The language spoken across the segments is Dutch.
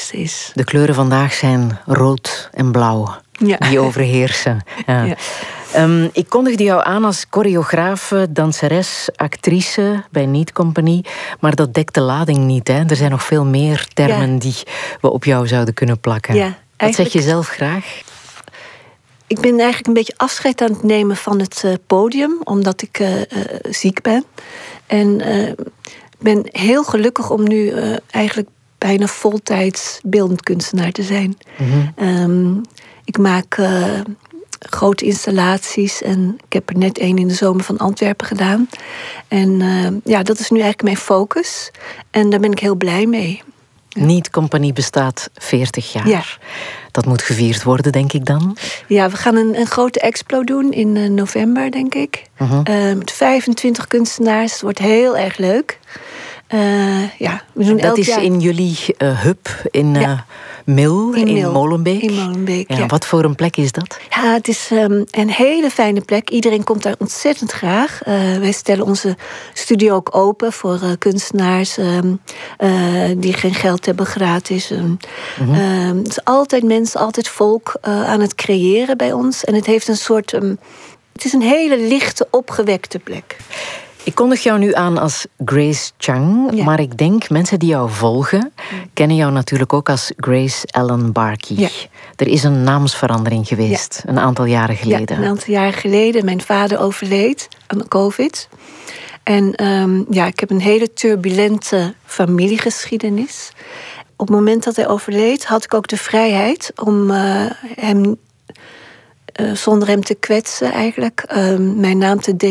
belangrijkste is. De kleuren vandaag zijn rood en blauw. Ja. Die overheersen. Ja. Ja. Ik kondigde jou aan als choreografe, danseres, actrice bij Neat Company. Maar dat dekt de lading niet. Hè? Er zijn nog veel meer termen die we op jou zouden kunnen plakken. Ja, Wat zeg je zelf graag? Ik ben eigenlijk een beetje afscheid aan het nemen van het podium, omdat ik ziek ben. En ik ben heel gelukkig om nu eigenlijk bijna voltijds beeldend kunstenaar te zijn. Mm-hmm. Ik maak grote installaties en ik heb er net één in de zomer van Antwerpen gedaan. En dat is nu eigenlijk mijn focus. En daar ben ik heel blij mee. Neat Company bestaat 40 jaar. Ja. Dat moet gevierd worden, denk ik dan? Ja, we gaan een grote expo doen in november, denk ik. Met 25 kunstenaars. Het wordt heel erg leuk. We doen dat is jaar... in jullie hub in Mil, in Molenbeek. In Molenbeek, ja. Wat voor een plek is dat? Ja, het is een hele fijne plek. Iedereen komt daar ontzettend graag. Wij stellen onze studio ook open voor kunstenaars die geen geld hebben, gratis. Het is altijd mensen, altijd volk aan het creëren bij ons. En het heeft een soort... het is een hele lichte, opgewekte plek. Ik kondig jou nu aan als Grace Chang, maar ik denk mensen die jou volgen kennen jou natuurlijk ook als Grace Ellen Barkey. Ja. Er is een naamsverandering geweest, een aantal jaren geleden. Ja, een aantal jaren geleden. Mijn vader overleed aan COVID. En ik heb een hele turbulente familiegeschiedenis. Op het moment dat hij overleed had ik ook de vrijheid om hem... zonder hem te kwetsen eigenlijk, mijn naam te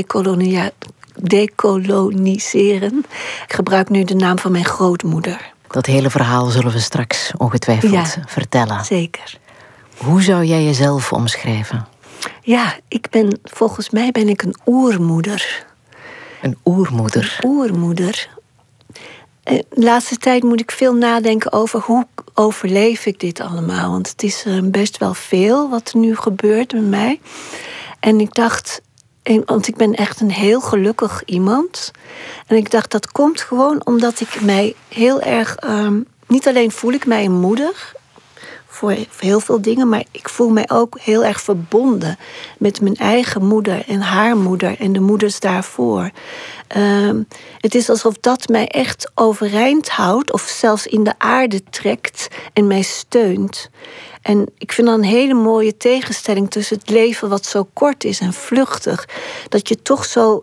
dekoloniseren. Ik gebruik nu de naam van mijn grootmoeder. Dat hele verhaal zullen we straks ongetwijfeld vertellen. Zeker. Hoe zou jij jezelf omschrijven? Ja, volgens mij ben ik een oermoeder. Een oermoeder? Een oermoeder. De laatste tijd moet ik veel nadenken over hoe overleef ik dit allemaal. Want het is best wel veel wat er nu gebeurt met mij. En ik dacht... Want ik ben echt een heel gelukkig iemand. En ik dacht, dat komt gewoon omdat ik mij heel erg... niet alleen voel ik mij een moeder voor heel veel dingen... maar ik voel mij ook heel erg verbonden met mijn eigen moeder en haar moeder... en de moeders daarvoor. Het is alsof dat mij echt overeind houdt... of zelfs in de aarde trekt en mij steunt... En ik vind dat een hele mooie tegenstelling tussen het leven wat zo kort is en vluchtig. Dat je toch zo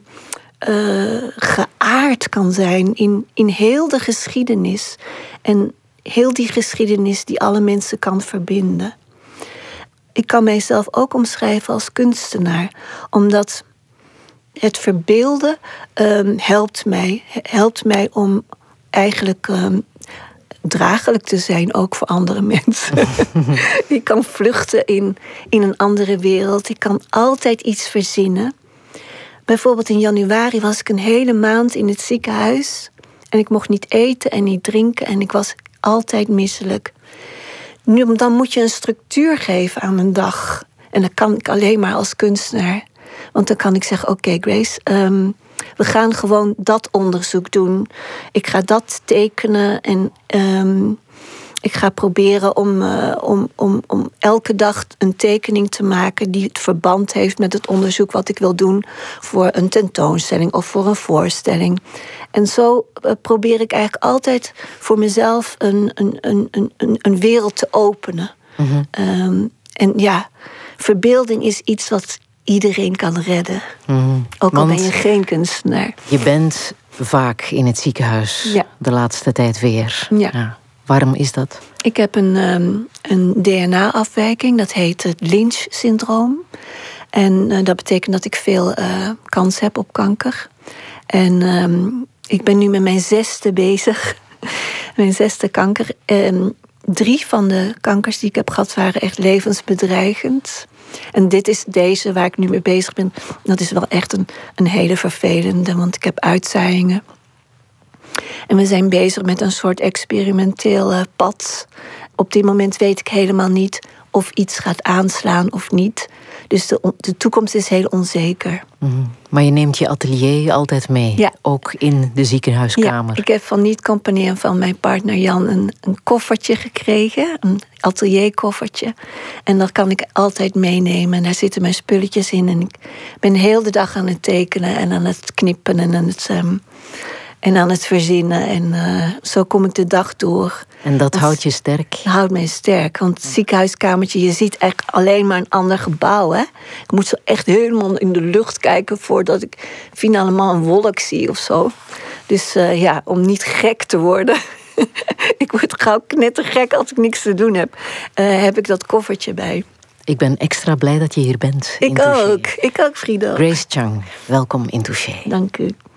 geaard kan zijn in heel de geschiedenis. En heel die geschiedenis die alle mensen kan verbinden. Ik kan mijzelf ook omschrijven als kunstenaar. Omdat het verbeelden helpt mij om eigenlijk... draaglijk te zijn, ook voor andere mensen. Ik kan vluchten in een andere wereld. Ik kan altijd iets verzinnen. Bijvoorbeeld in januari was ik een hele maand in het ziekenhuis. En ik mocht niet eten en niet drinken. En ik was altijd misselijk. Dan moet je een structuur geven aan een dag. En dat kan ik alleen maar als kunstenaar. Want dan kan ik zeggen, oké, Grace... we gaan gewoon dat onderzoek doen. Ik ga dat tekenen en ik ga proberen om elke dag een tekening te maken die het verband heeft met het onderzoek wat ik wil doen voor een tentoonstelling of voor een voorstelling. En zo probeer ik eigenlijk altijd voor mezelf een wereld te openen. En ja, verbeelding is iets wat iedereen kan redden. Ook al ben je geen kunstenaar. Je bent vaak in het ziekenhuis. De laatste tijd weer. Ja. Waarom is dat? Ik heb een DNA-afwijking. Dat heet het Lynch-syndroom. En dat betekent dat ik veel kans heb op kanker. En ik ben nu met mijn 6e bezig. Mijn 6e kanker. 3 van de kankers die ik heb gehad waren echt levensbedreigend. En dit is deze waar ik nu mee bezig ben. Dat is wel echt een hele vervelende, want ik heb uitzaaiingen. En we zijn bezig met een soort experimenteel pad. Op dit moment weet ik helemaal niet of iets gaat aanslaan of niet. Dus de toekomst is heel onzeker. Maar je neemt je atelier altijd mee, ja. Ook in de ziekenhuiskamer. Ja, ik heb van Niet Company en van mijn partner Jan een koffertje gekregen. Een atelierkoffertje. En dat kan ik altijd meenemen. En daar zitten mijn spulletjes in. En ik ben heel de dag aan het tekenen en aan het knippen en aan het verzinnen. En zo kom ik de dag door. En dat houdt je sterk? Dat houdt mij sterk. Want het ziekenhuiskamertje, je ziet echt alleen maar een ander gebouw. Hè? Ik moet zo echt helemaal in de lucht kijken voordat ik finalement een wolk zie of zo. Dus om niet gek te worden. Ik word gauw knettergek als ik niks te doen heb. Heb ik dat koffertje bij. Ik ben extra blij dat je hier bent. Ik ook, Frido. Grace Chang, welkom in Touché. Dank u.